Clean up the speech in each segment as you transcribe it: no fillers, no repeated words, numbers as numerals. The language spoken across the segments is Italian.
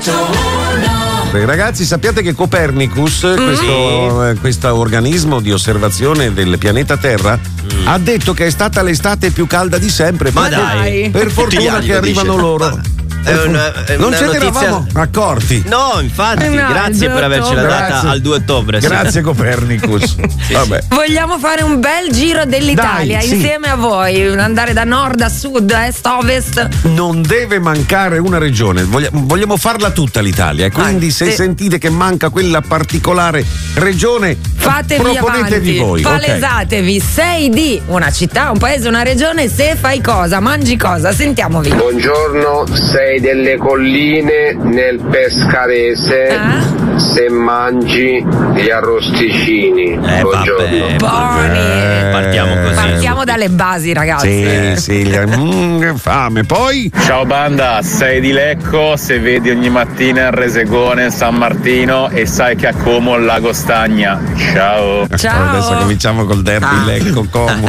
Ragazzi, sappiate che Copernicus, questo organismo di osservazione del pianeta Terra, ha detto che è stata l'estate più calda di sempre. Ma dai, per fortuna che arrivano loro. Non ce ne eravamo accorti. No, infatti, grazie per avercela data al 2 ottobre. Grazie Copernicus. Vabbè. Vogliamo fare un bel giro dell'Italia insieme a voi, andare da nord a sud, est, ovest. Non deve mancare una regione, vogliamo farla tutta l'Italia, e quindi se sentite che manca quella particolare regione, fatevi proponetevi avanti, voi. palesatevi. Sei di una città, un paese, una regione, se fai cosa, mangi cosa, sentiamovi. Buongiorno, sei delle colline nel Pescarese, se mangi gli arrosticini. Buongiorno. Partiamo così. Partiamo dalle basi, ragazzi. Sì, fame. Poi ciao banda, sei di Lecco, se vedi ogni mattina il Resegone San Martino e sai che a Como il Lago Stagna. Ciao. Adesso cominciamo col derby Lecco Como.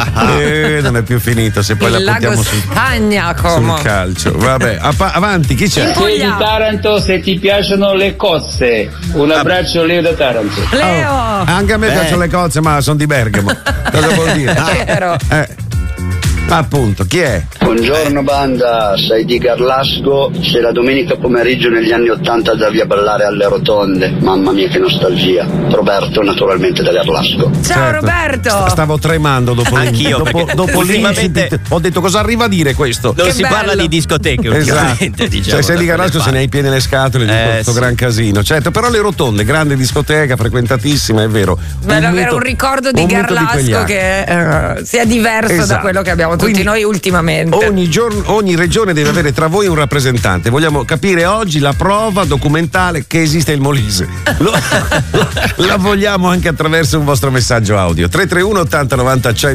Non è più finito, se poi il la portiamo Lago Stagna, Como. sul calcio. Vabbè, avanti, chi c'è? Sei di Taranto, se ti piacciono le cozze. Un abbraccio, Leo da Taranto. Leo! Anche a me piacciono le cozze, ma sono di Bergamo. Cosa vuol dire? Vero. Appunto, chi è? Buongiorno banda, sei di Garlasco, se la domenica pomeriggio negli anni '80 andavi a ballare alle rotonde, mamma mia che nostalgia. Roberto, naturalmente da Garlasco. Ciao Roberto! Stavo tremando dopo l'incident. Ho detto cosa arriva a dire questo? Non si parla di discoteche ultimamente, diciamo. Cioè, sei di Garlasco, se ne hai piene le scatole di questo gran casino. Certo, però le rotonde, grande discoteca, frequentatissima, è vero. Bello avere un ricordo di Garlasco che sia diverso da quello che abbiamo tutti noi ultimamente. Ogni regione deve avere tra voi un rappresentante. Vogliamo capire oggi la prova documentale che esiste il Molise. La vogliamo anche attraverso un vostro messaggio audio. 331 80 90 100.